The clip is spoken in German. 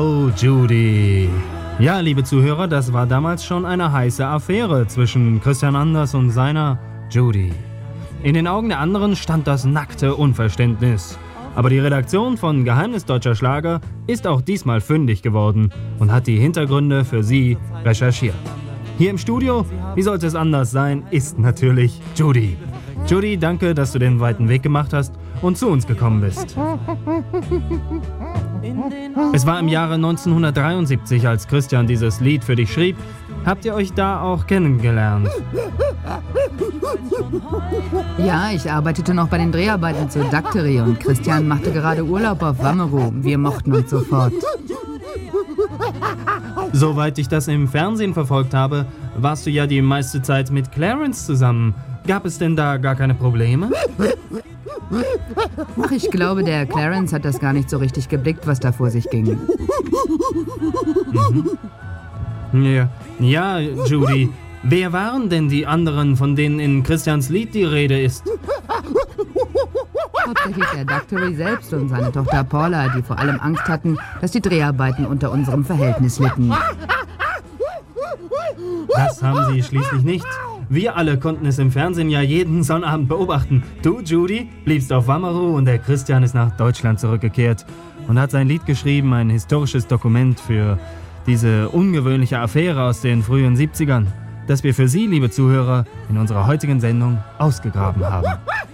Oh, Judy. Ja, liebe Zuhörer, das war damals schon eine heiße Affäre zwischen Christian Anders und seiner Judy. In den Augen der anderen stand das nackte Unverständnis. Aber die Redaktion von Geheimnis Deutscher Schlager ist auch diesmal fündig geworden und hat die Hintergründe für Sie recherchiert. Hier im Studio, wie sollte es anders sein, ist natürlich Judy. Judy, danke, dass du den weiten Weg gemacht hast und zu uns gekommen bist. Es war im Jahre 1973, als Christian dieses Lied für dich schrieb. Habt ihr euch da auch kennengelernt? Ja, ich arbeitete noch bei den Dreharbeiten zur Dakteri und Christian machte gerade Urlaub auf Wammeru. Wir mochten uns sofort. Soweit ich das im Fernsehen verfolgt habe, warst du ja die meiste Zeit mit Clarence zusammen. Gab es denn da gar keine Probleme? Ach, ich glaube, der Clarence hat das gar nicht so richtig geblickt, was da vor sich ging. Ja, Judy. Wer waren denn die anderen, von denen in Christians Lied die Rede ist? Hauptsächlich der Dakteri selbst und seine Tochter Paula, die vor allem Angst hatten, dass die Dreharbeiten unter unserem Verhältnis litten. Das haben sie schließlich nicht. Wir alle konnten es im Fernsehen ja jeden Sonnabend beobachten. Du, Judy, bliebst auf Wammeru und der Christian ist nach Deutschland zurückgekehrt und hat sein Lied geschrieben, ein historisches Dokument für diese ungewöhnliche Affäre aus den frühen 70ern, das wir für Sie, liebe Zuhörer, in unserer heutigen Sendung ausgegraben haben.